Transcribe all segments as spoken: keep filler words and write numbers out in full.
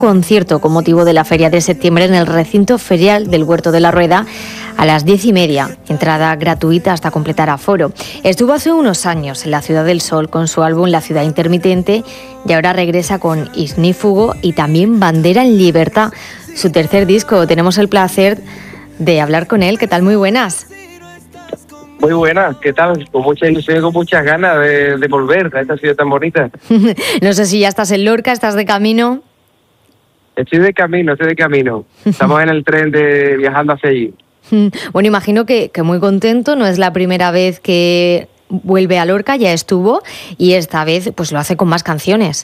Concierto con motivo de la Feria de Septiembre en el recinto ferial del Huerto de la Rueda a las diez y media. Entrada gratuita hasta completar aforo. Estuvo hace unos años en la Ciudad del Sol con su álbum La Ciudad Intermitente y ahora regresa con Isnífugo y también Bandera en Libertad, su tercer disco. Tenemos el placer de hablar con él. ¿Qué tal? Muy buenas. Muy buenas, ¿qué tal? Con mucha ilusión, con muchas ganas de, de volver a esta ciudad tan bonita. No sé si ya estás en Lorca, estás de camino. Estoy de camino, estoy de camino. Estamos en el tren de viajando hacia allí. Bueno, imagino que, que muy contento. No es la primera vez que vuelve a Lorca, ya estuvo, y esta vez pues lo hace con más canciones.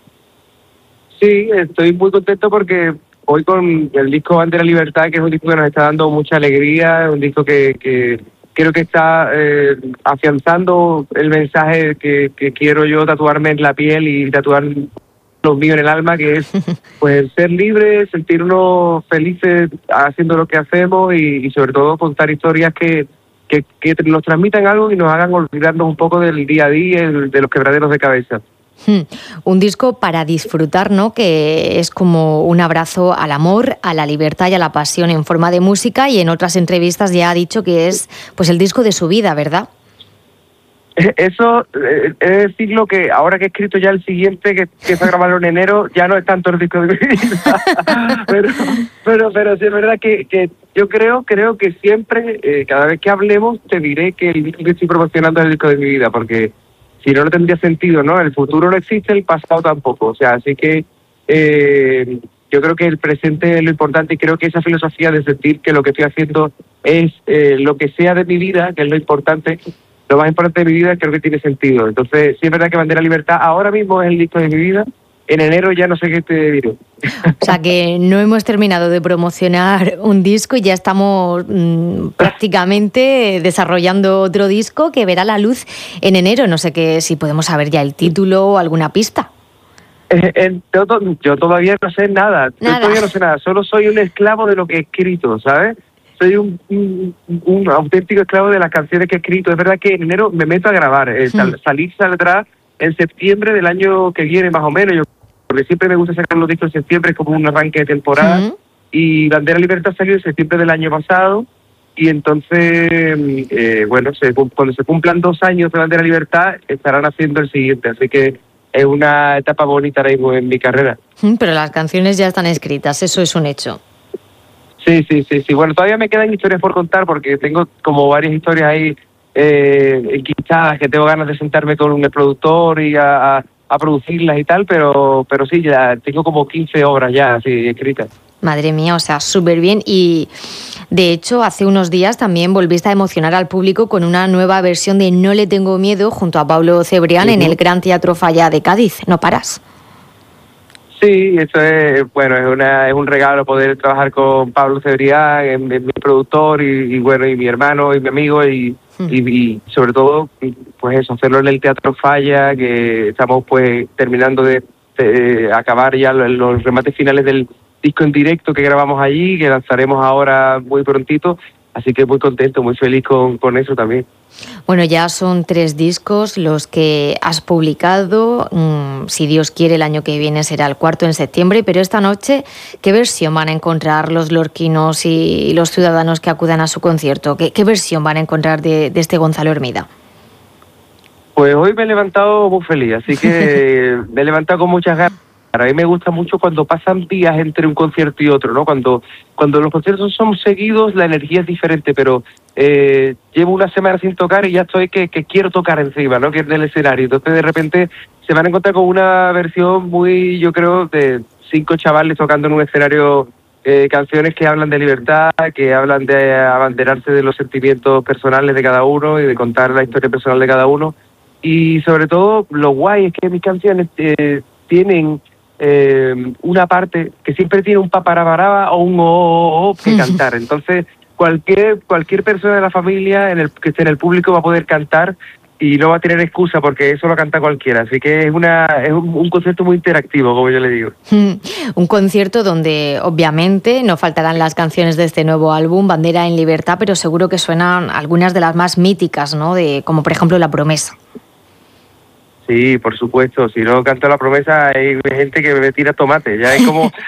Sí, estoy muy contento porque hoy con el disco Bandera Libertad, que es un disco que nos está dando mucha alegría, un disco que, que creo que está eh, afianzando el mensaje que, que quiero yo tatuarme en la piel y tatuar los míos en el alma, que es pues ser libre, sentirnos felices haciendo lo que hacemos y, y sobre todo contar historias que, que, que nos transmitan algo y nos hagan olvidarnos un poco del día a día, de los quebraderos de cabeza. Hmm. Un disco para disfrutar, ¿no? Que es como un abrazo al amor, a la libertad y a la pasión en forma de música, y en otras entrevistas ya ha dicho que es pues el disco de su vida, ¿verdad? Eso, eh, es decirlo que ahora que he escrito ya el siguiente, que empiezo a grabarlo en enero, ya no es tanto el disco de mi vida. pero, pero, pero sí es verdad que, que yo creo, creo que siempre, eh, cada vez que hablemos, te diré que el disco que estoy promocionando es el disco de mi vida, porque si no, no tendría sentido, ¿no? El futuro no existe, el pasado tampoco. O sea, así que eh, yo creo que el presente es lo importante y creo que esa filosofía de sentir que lo que estoy haciendo es eh, lo que sea de mi vida, que es lo importante, lo más importante de mi vida, creo que tiene sentido. Entonces, sí es verdad que Bandera Libertad ahora mismo es el disco de mi vida. En enero ya no sé qué te diré. O sea que no hemos terminado de promocionar un disco y ya estamos mmm, prácticamente desarrollando otro disco que verá la luz en enero. No sé qué, si podemos saber ya el título o alguna pista. Eh, eh, yo, yo todavía no sé nada. nada. Yo todavía no sé nada. Solo soy un esclavo de lo que he escrito, ¿sabes? Soy un, un, un auténtico esclavo de las canciones que he escrito. Es verdad que en enero me meto a grabar. Eh, sal, mm. Salir saldrá en septiembre del año que viene, más o menos. Yo porque siempre me gusta sacar los discos en septiembre, es como un arranque de temporada, uh-huh. Y Bandera Libertad salió en septiembre del año pasado, y entonces, eh, bueno, se, cuando se cumplan dos años de Bandera Libertad, estarán haciendo el siguiente, así que es una etapa bonita ahora mismo en mi carrera. Pero las canciones ya están escritas, eso es un hecho. Sí, sí, sí, sí. Bueno, todavía me quedan historias por contar, porque tengo como varias historias ahí eh, enquistadas, que tengo ganas de sentarme con el productor y a... a a producirlas y tal, pero pero sí, ya tengo como quince obras ya así escritas. Madre mía, o sea, súper bien. Y de hecho, hace unos días también volviste a emocionar al público con una nueva versión de No le tengo miedo junto a Pablo Cebrián, uh-huh. en el Gran Teatro Falla de Cádiz. ¿No paras? Sí, eso es, bueno, es una es un regalo poder trabajar con Pablo Cebrián, es, es mi productor y, y bueno, y mi hermano y mi amigo y, hmm. y, y sobre todo, pues eso, hacerlo en el Teatro Falla, que estamos pues terminando de, de acabar ya los, los remates finales del disco en directo que grabamos allí, que lanzaremos ahora muy prontito. Así que muy contento, muy feliz con, con eso también. Bueno, ya son tres discos los que has publicado. Mm, si Dios quiere, el año que viene será el cuarto en septiembre. Pero esta noche, ¿qué versión van a encontrar los lorquinos y los ciudadanos que acudan a su concierto? ¿Qué, qué versión van a encontrar de, de este Gonzalo Hermida? Pues hoy me he levantado muy feliz, así que me he levantado con muchas ganas. A mí me gusta mucho cuando pasan días entre un concierto y otro, ¿no? Cuando cuando los conciertos son seguidos, la energía es diferente, pero eh, llevo una semana sin tocar y ya estoy que, que quiero tocar encima, ¿no? Que es del escenario. Entonces, de repente, se van a encontrar con una versión muy, yo creo, de cinco chavales tocando en un escenario eh, canciones que hablan de libertad, que hablan de abanderarse de los sentimientos personales de cada uno y de contar la historia personal de cada uno. Y sobre todo, lo guay es que mis canciones eh, tienen... Eh, una parte que siempre tiene un paparabaraba o un o, o, o que cantar. Entonces cualquier cualquier persona de la familia en el que esté en el público va a poder cantar y no va a tener excusa porque eso lo canta cualquiera. Así que es una es un, un concierto muy interactivo, como yo le digo. Un concierto donde obviamente no faltarán las canciones de este nuevo álbum, Bandera en Libertad, pero seguro que suenan algunas de las más míticas, ¿no? De, como por ejemplo La Promesa. Sí, por supuesto. Si no canto la promesa, hay gente que me tira tomate. Ya es como